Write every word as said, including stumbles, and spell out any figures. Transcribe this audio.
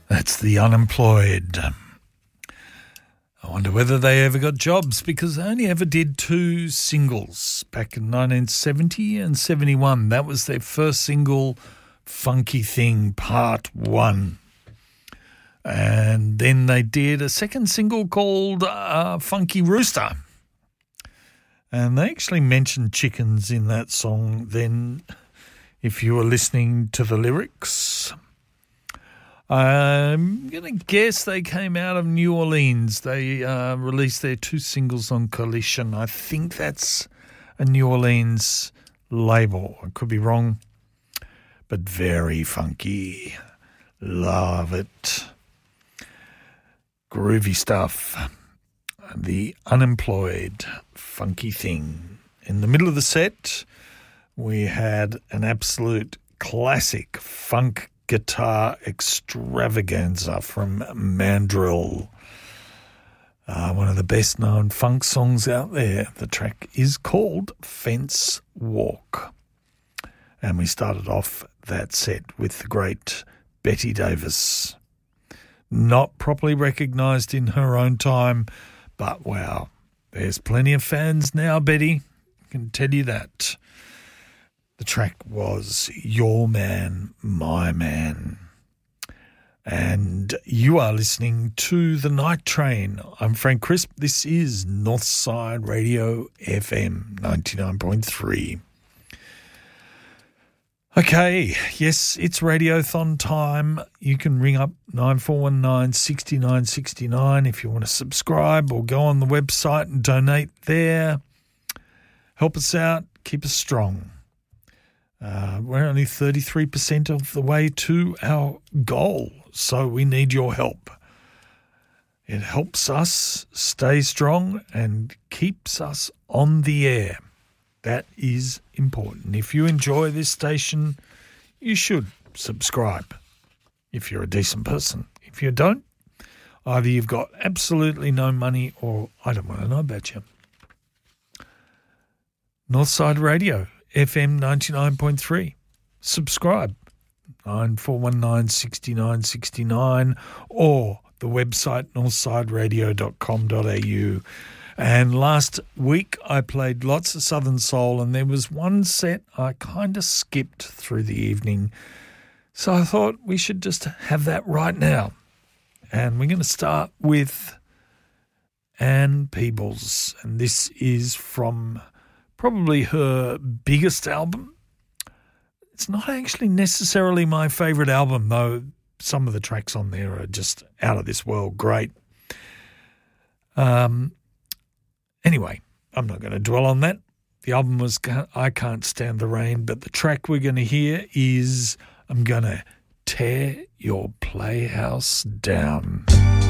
That's The Unemployed. I wonder whether they ever got jobs, because they only ever did two singles back in nineteen seventy and seventy-one. That was their first single, Funky Thing Part One. And then they did a second single called uh, Funky Rooster. And they actually mentioned chickens in that song then, if you were listening to the lyrics. I'm going to guess they came out of New Orleans. They uh, released their two singles on Coalition. I think that's a New Orleans label. I could be wrong, but very funky. Love it. Groovy stuff. The Unemployed, Funky Thing. In the middle of the set, we had an absolute classic funk guitar extravaganza from Mandrill. Uh, one of the best-known funk songs out there. The track is called Fence Walk. And we started off that set with the great Betty Davis. Not properly recognised in her own time, but wow, there's plenty of fans now, Betty. I can tell you that. The track was Your Man, My Man. And you are listening to The Night Train. I'm Frank Crisp. This is Northside Radio F M ninety-nine point three. Okay, yes, it's Radiothon time. You can ring up nine four one nine, six nine six nine if you want to subscribe, or go on the website and donate there. Help us out, keep us strong. Uh, we're only thirty-three percent of the way to our goal, so we need your help. It helps us stay strong and keeps us on the air. That is important. If you enjoy this station, you should subscribe if you're a decent person. If you don't, either you've got absolutely no money or I don't want to know about you. Northside Radio, F M ninety-nine point three. Subscribe, nine four one nine, six nine six nine, or the website northside radio dot com dot a u. And last week I played lots of Southern Soul, and there was one set I kind of skipped through the evening. So I thought we should just have that right now. And we're going to start with Ann Peebles, and this is from probably her biggest album. It's not actually necessarily my favourite album, though some of the tracks on there are just out of this world great. Um, anyway, I'm not going to dwell on that. The album was I Can't Stand the Rain, but the track we're going to hear is I'm going to Tear Your Playhouse Down.